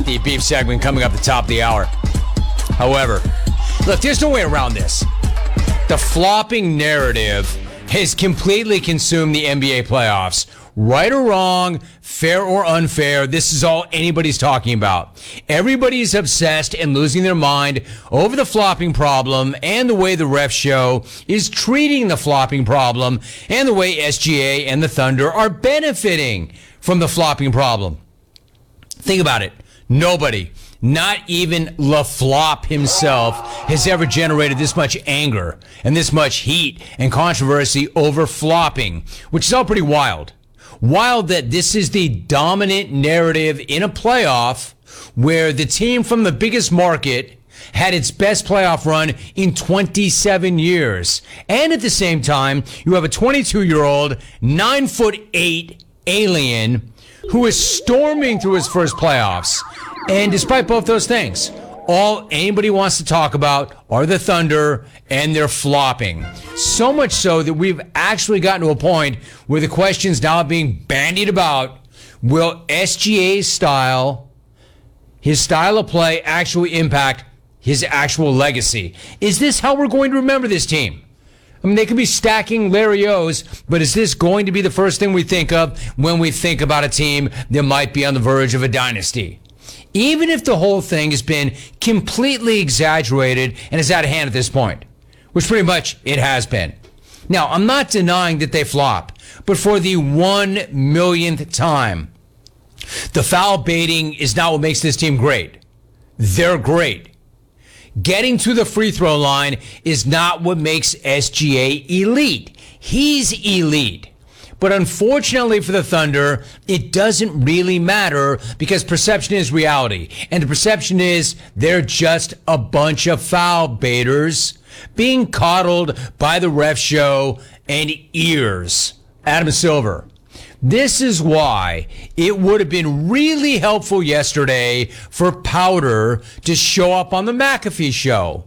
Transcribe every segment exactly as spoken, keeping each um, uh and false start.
the beef segment coming up at the top of the hour. However, look, there's no way around this. The flopping narrative has completely consumed the N B A playoffs. Right or wrong, fair or unfair, this is all anybody's talking about. Everybody's obsessed and losing their mind over the flopping problem and the way the ref show is treating the flopping problem and the way S G A and the Thunder are benefiting from the flopping problem. Think about it. Nobody, not even LaFlop himself, has ever generated this much anger and this much heat and controversy over flopping, which is all pretty wild. Wild that this is the dominant narrative in a playoff where the team from the biggest market had its best playoff run in twenty-seven years. And at the same time, you have a twenty-two-year-old, nine foot eight alien who is storming through his first playoffs. And despite both those things, all anybody wants to talk about are the Thunder and their flopping. So much so that we've actually gotten to a point where the question's now being bandied about, will S G A's style, his style of play, actually impact his actual legacy? Is this how we're going to remember this team? I mean, they could be stacking Larry O's, but is this going to be the first thing we think of when we think about a team that might be on the verge of a dynasty? Even if the whole thing has been completely exaggerated and is out of hand at this point, which pretty much it has been. Now, I'm not denying that they flop, but for the one millionth time, the foul baiting is not what makes this team great. They're great. Getting to the free throw line is not what makes S G A elite. He's elite. But unfortunately for the Thunder, it doesn't really matter because perception is reality. And the perception is they're just a bunch of foul baiters being coddled by the ref show and ears. Adam Silver. This is why it would have been really helpful yesterday for Powder to show up on the McAfee show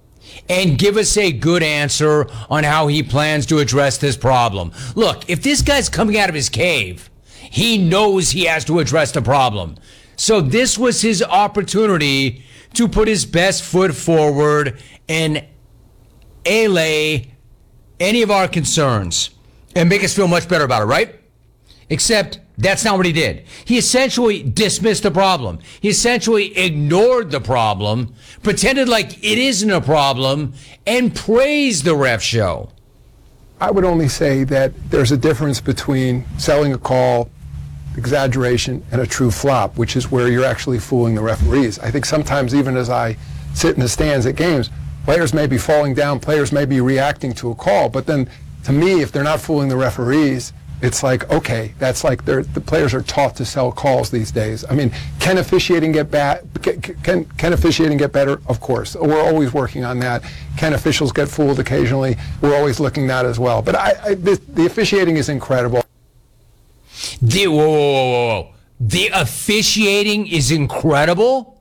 and give us a good answer on how he plans to address this problem. Look, if this guy's coming out of his cave, he knows he has to address the problem. So this was his opportunity to put his best foot forward and allay any of our concerns and make us feel much better about it, right? Except that's not what he did. He essentially dismissed the problem. He essentially ignored the problem, pretended like it isn't a problem, and praised the ref show. I would only say that there's a difference between selling a call, exaggeration, and a true flop, which is where you're actually fooling the referees. I think sometimes even as I sit in the stands at games, players may be falling down, players may be reacting to a call, but then to me, if they're not fooling the referees, it's like, okay, that's like they're, the players are taught to sell calls these days. I mean, can officiating get bad? Can, can officiating get better? Of course. We're always working on that. Can officials get fooled occasionally? We're always looking at that as well. But I, I the, the officiating is incredible. The, whoa, whoa, whoa, whoa. The officiating is incredible?